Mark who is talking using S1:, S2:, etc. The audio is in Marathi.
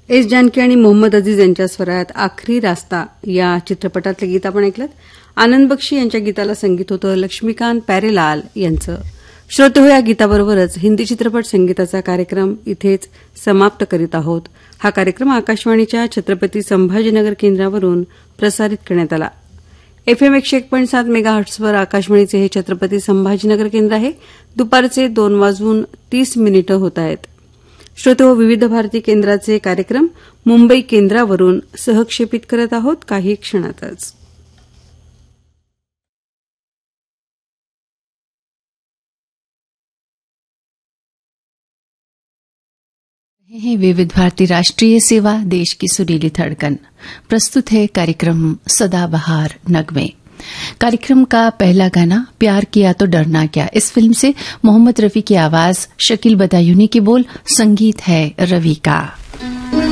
S1: एस जानकी आणि मोहम्मद अजीज यांच्या स्वरात आखरी रास्ता या चित्रपटातलं गीत आपण ऐकलं. आनंद बक्षी यांच्या गीताला संगीत होतं लक्ष्मीकांत प्यारेलाल यांचं. श्रोते, या गीताबरोबरच हिंदी चित्रपट संगीताचा कार्यक्रम इथेच समाप्त करीत आहोत. हा कार्यक्रम आकाशवाणीच्या छत्रपती संभाजीनगर केंद्रावरून प्रसारित करण्यात आला. FM 101.7 मेगाहर्ट्झवर आकाशवाणीचे हे छत्रपती संभाजीनगर केंद्र आहे. दुपारचे 2:30 होत आहेत. श्रोते, विविध भारती केंद्राचे कार्यक्रम मुंबई केंद्रावरून सहक्षेपित करत आहोत काही क्षणातच.
S2: है विविध भारती राष्ट्रीय सेवा, देश की सुरीली धड़कन. प्रस्तुत है कार्यक्रम सदाबहार नगमे. कार्यक्रम का पहला गाना प्यार किया तो डरना क्या, इस फिल्म से मोहम्मद रफी की आवाज, शकील बदायूनी की बोल, संगीत है रवि का.